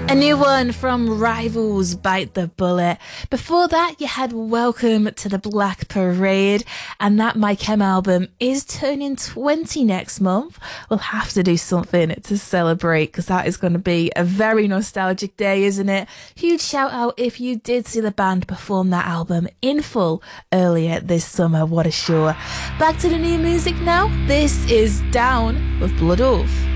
A new one from Rivals, Bite the Bullet. Before that, you had Welcome to the Black Parade, and that My Chem album is turning 20 next month. We'll have to do something to celebrate, because that is going to be a very nostalgic day, isn't it? Huge shout out if you did see the band perform that album in full earlier this summer. What a show. Back to the new music now. This is Down with Blood Oath.